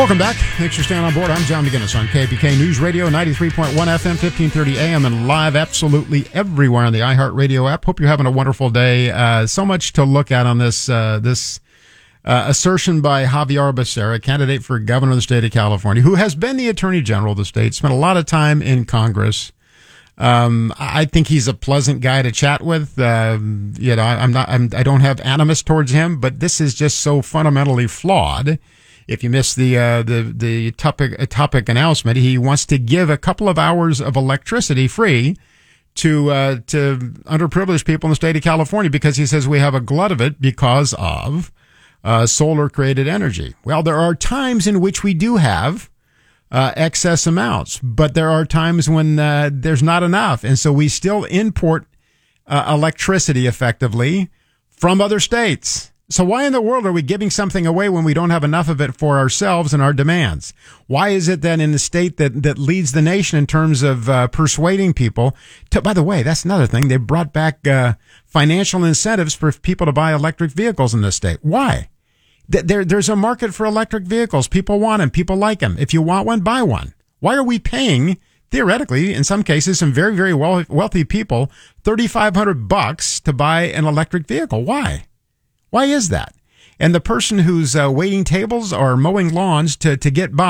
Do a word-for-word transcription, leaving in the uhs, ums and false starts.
Welcome back. Thanks for staying on board. I'm John McGinnis on K P K News Radio, ninety-three point one F M, fifteen thirty A M, and live absolutely everywhere on the iHeartRadio app. Hope you're having a wonderful day. Uh, so much to look at on this uh, this uh, assertion by Javier Becerra, candidate for governor of the state of California, who has been the attorney general of the state, spent a lot of time in Congress. Um, I think he's a pleasant guy to chat with. Um, you know, I, I'm not, I'm, I don't have animus towards him, but this is just so fundamentally flawed. If you missed the uh, the the topic uh, topic announcement, he wants to give a couple of hours of electricity free to uh, to underprivileged people in the state of California because he says we have a glut of it because of uh, solar created energy. Well, there are times in which we do have uh, excess amounts, but there are times when uh, there's not enough, and so we still import uh, electricity effectively from other states. So why in the world are we giving something away when we don't have enough of it for ourselves and our demands? Why is it that in the state that, that leads the nation in terms of uh, persuading people to, by the way, that's another thing, they brought back uh, financial incentives for people to buy electric vehicles in this state. Why? There, there's a market for electric vehicles. People want them. People like them. If you want one, buy one. Why are we paying, theoretically, in some cases, some very, very well, wealthy people, thirty-five hundred bucks to buy an electric vehicle? Why? Why is that? And the person who's uh, waiting tables or mowing lawns to, to get by